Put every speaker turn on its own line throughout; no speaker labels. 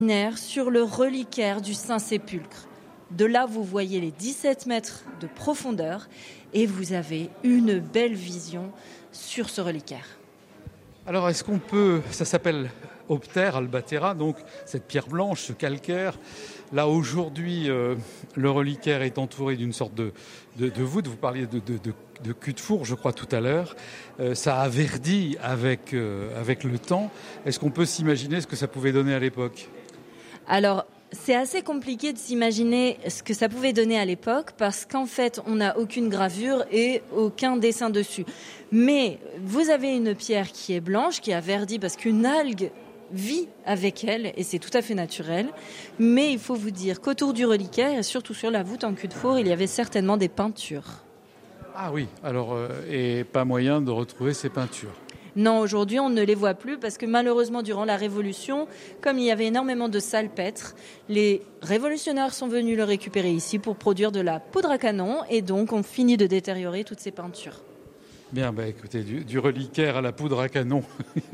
sur le reliquaire du Saint-Sépulcre. De là, vous voyez les 17 mètres de profondeur et vous avez une belle vision sur ce reliquaire.
Alors, est-ce qu'on peut... Ça s'appelle Opter Albatera, donc cette pierre blanche, ce calcaire. Là, aujourd'hui, le reliquaire est entouré d'une sorte de voûte. Vous parliez de cul de four, je crois, tout à l'heure. Ça a verdi avec le temps. Est-ce qu'on peut s'imaginer ce que ça pouvait donner à l'époque ?
Alors, c'est assez compliqué de s'imaginer ce que ça pouvait donner à l'époque parce qu'en fait, on n'a aucune gravure et aucun dessin dessus. Mais vous avez une pierre qui est blanche, qui a verdi parce qu'une algue vit avec elle et c'est tout à fait naturel. Mais il faut vous dire qu'autour du reliquaire et surtout sur la voûte en cul de four, il y avait certainement des peintures.
Ah oui, alors, et pas moyen de retrouver ces peintures.
Non, aujourd'hui, on ne les voit plus parce que malheureusement, durant la Révolution, comme il y avait énormément de salpêtre, les révolutionnaires sont venus le récupérer ici pour produire de la poudre à canon et donc on finit de détériorer toutes ces peintures.
Bien, écoutez, du reliquaire à la poudre à canon,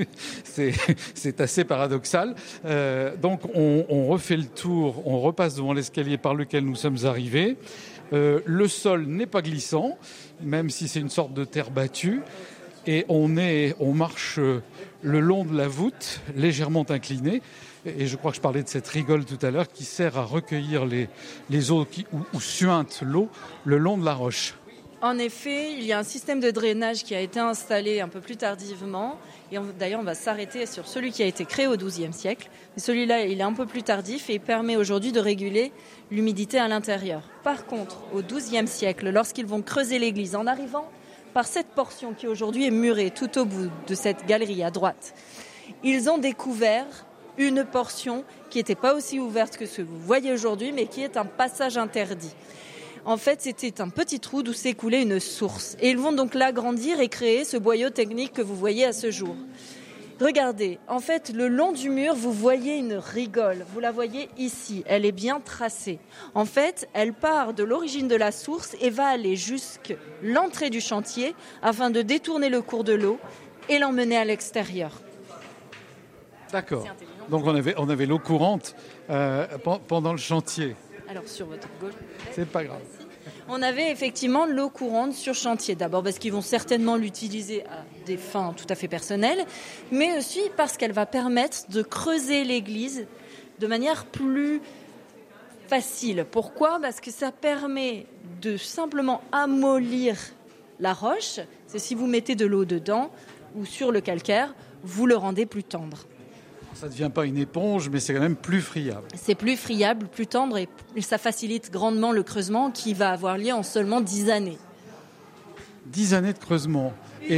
c'est assez paradoxal. Donc, on refait le tour, on repasse devant l'escalier par lequel nous sommes arrivés. Le sol n'est pas glissant, même si c'est une sorte de terre battue. Et on marche le long de la voûte, légèrement inclinée. Et je crois que je parlais de cette rigole tout à l'heure qui sert à recueillir les eaux où suinte l'eau le long de la roche.
En effet, il y a un système de drainage qui a été installé un peu plus tardivement. Et d'ailleurs, on va s'arrêter sur celui qui a été créé au XIIe siècle. Mais celui-là, il est un peu plus tardif et il permet aujourd'hui de réguler l'humidité à l'intérieur. Par contre, au XIIe siècle, lorsqu'ils vont creuser l'église en arrivant par cette portion qui aujourd'hui est murée tout au bout de cette galerie à droite, ils ont découvert une portion qui n'était pas aussi ouverte que ce que vous voyez aujourd'hui, mais qui est un passage interdit. En fait, c'était un petit trou d'où s'écoulait une source. Et ils vont donc l'agrandir et créer ce boyau technique que vous voyez à ce jour. Regardez, en fait, le long du mur, vous voyez une rigole. Vous la voyez ici, elle est bien tracée. En fait, elle part de l'origine de la source et va aller jusqu'à l'entrée du chantier afin de détourner le cours de l'eau et l'emmener à l'extérieur.
D'accord. Donc on avait l'eau courante pendant le chantier.
Alors sur votre gauche.
C'est pas grave.
On avait effectivement l'eau courante sur chantier. D'abord parce qu'ils vont certainement l'utiliser à des fins tout à fait personnelles, mais aussi parce qu'elle va permettre de creuser l'église de manière plus facile. Pourquoi ? Parce que ça permet de simplement amollir la roche. C'est si vous mettez de l'eau dedans ou sur le calcaire, vous le rendez plus tendre.
Ça ne devient pas une éponge, mais c'est quand même plus friable.
C'est plus friable, plus tendre et ça facilite grandement le creusement qui va avoir lieu en seulement 10 années.
10 années de creusement.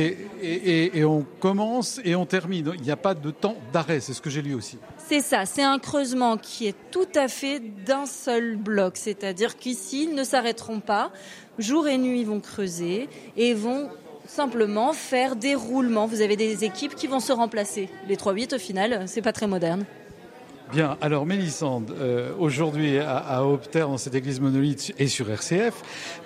Et on commence et on termine. Il n'y a pas de temps d'arrêt, c'est ce que j'ai lu aussi.
C'est ça, c'est un creusement qui est tout à fait d'un seul bloc. C'est-à-dire qu'ici, ils ne s'arrêteront pas. Jour et nuit, ils vont creuser et vont simplement faire des roulements. Vous avez des équipes qui vont se remplacer. Les 3-8 au final, c'est pas très moderne.
Bien, alors Mélissande, aujourd'hui à Opter, dans cette église monolithe et sur RCF,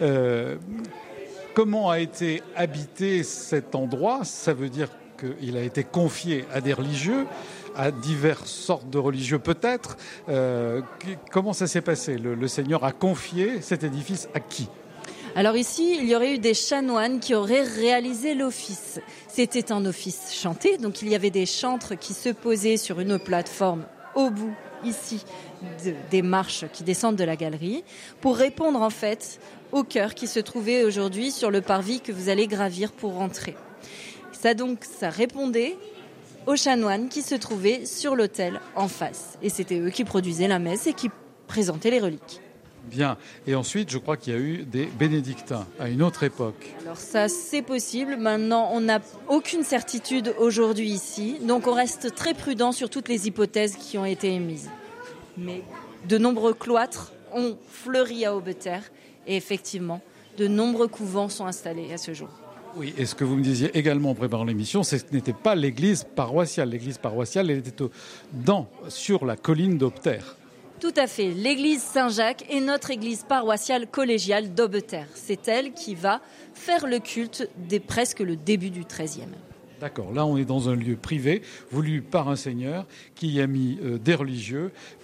comment a été habité cet endroit ? Ça veut dire qu'il a été confié à des religieux, à diverses sortes de religieux peut-être. Comment ça s'est passé ? Le Seigneur a confié cet édifice à qui ?
Alors ici, il y aurait eu des chanoines qui auraient réalisé l'office. C'était un office chanté, donc il y avait des chantres qui se posaient sur une plateforme au bout, ici, des marches qui descendent de la galerie, pour répondre en fait au chœur qui se trouvait aujourd'hui sur le parvis que vous allez gravir pour rentrer. Ça répondait aux chanoines qui se trouvaient sur l'autel en face. Et c'était eux qui produisaient la messe et qui présentaient les reliques.
Bien. Et ensuite, je crois qu'il y a eu des bénédictins à une autre époque.
Alors ça, c'est possible. Maintenant, on n'a aucune certitude aujourd'hui ici. Donc, on reste très prudent sur toutes les hypothèses qui ont été émises. Mais de nombreux cloîtres ont fleuri à Aubeterre. Et effectivement, de nombreux couvents sont installés à ce jour.
Oui, et ce que vous me disiez également en préparant l'émission, c'est que ce n'était pas l'église paroissiale. L'église paroissiale, elle était sur la colline d'Aubeterre.
Tout à fait. L'église Saint-Jacques est notre église paroissiale collégiale d'Aubeterre. C'est elle qui va faire le culte dès presque le début du XIIIe.
D'accord, là on est dans un lieu privé, voulu par un seigneur qui y a mis des religieux